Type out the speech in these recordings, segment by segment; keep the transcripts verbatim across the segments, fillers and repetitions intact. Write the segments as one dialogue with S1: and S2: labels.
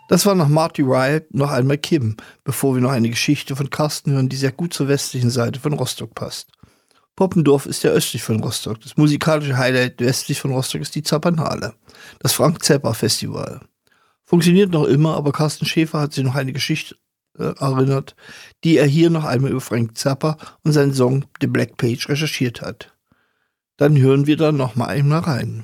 S1: Das war nach Marty Ryle noch einmal Kim, bevor wir noch eine Geschichte von Carsten hören, die sehr gut zur westlichen Seite von Rostock passt. Poppendorf ist ja östlich von Rostock. Das musikalische Highlight westlich von Rostock ist die Zappernale, das Frank-Zappa-Festival. Funktioniert noch immer, aber Carsten Schäfer hat sich noch eine Geschichte äh, erinnert, die er hier noch einmal über Frank Zappa und seinen Song The Black Page recherchiert hat. Dann hören wir da noch mal einmal rein.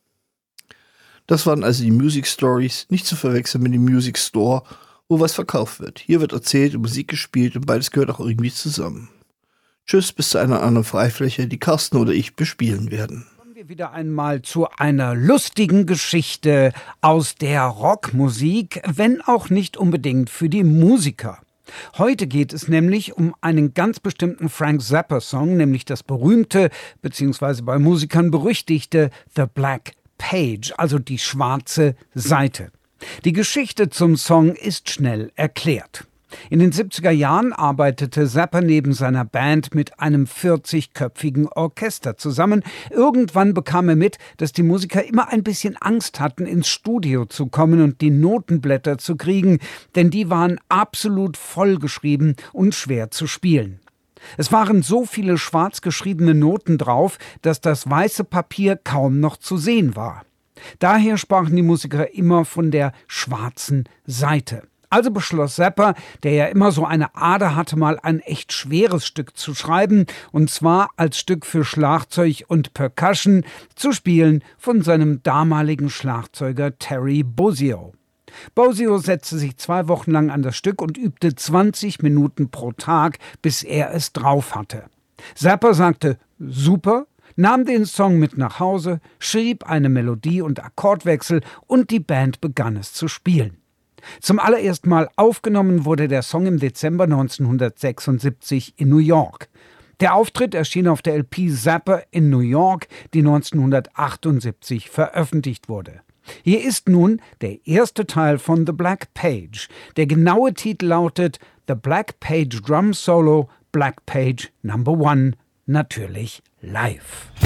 S1: Das waren also die Music Stories, nicht zu verwechseln mit dem Music Store, wo was verkauft wird. Hier wird erzählt und Musik gespielt und beides gehört auch irgendwie zusammen. Tschüss, bis zu einer anderen Freifläche, die Carsten oder ich bespielen werden.
S2: Kommen wir wieder einmal zu einer lustigen Geschichte aus der Rockmusik, wenn auch nicht unbedingt für die Musiker. Heute geht es nämlich um einen ganz bestimmten Frank Zappa-Song, nämlich das berühmte, beziehungsweise bei Musikern berüchtigte The Black Page, also die schwarze Seite. Die Geschichte zum Song ist schnell erklärt. In den siebziger Jahren arbeitete Zappa neben seiner Band mit einem vierzigköpfigen Orchester zusammen. Irgendwann bekam er mit, dass die Musiker immer ein bisschen Angst hatten, ins Studio zu kommen und die Notenblätter zu kriegen, denn die waren absolut vollgeschrieben und schwer zu spielen. Es waren so viele schwarz geschriebene Noten drauf, dass das weiße Papier kaum noch zu sehen war. Daher sprachen die Musiker immer von der schwarzen Seite. Also beschloss Zappa, der ja immer so eine Ader hatte, mal ein echt schweres Stück zu schreiben, und zwar als Stück für Schlagzeug und Percussion, zu spielen von seinem damaligen Schlagzeuger Terry Bozzio. Bozzio setzte sich zwei Wochen lang an das Stück und übte zwanzig Minuten pro Tag, bis er es drauf hatte. Zappa sagte super, nahm den Song mit nach Hause, schrieb eine Melodie und Akkordwechsel und die Band begann es zu spielen. Zum allerersten Mal aufgenommen wurde der Song im Dezember neunzehnhundertsechsundsiebzig in New York. Der Auftritt erschien auf der L P Zappa in New York, die neunzehnhundertachtundsiebzig veröffentlicht wurde. Hier ist nun der erste Teil von The Black Page. Der genaue Titel lautet The Black Page Drum Solo, Black Page Number One, natürlich live.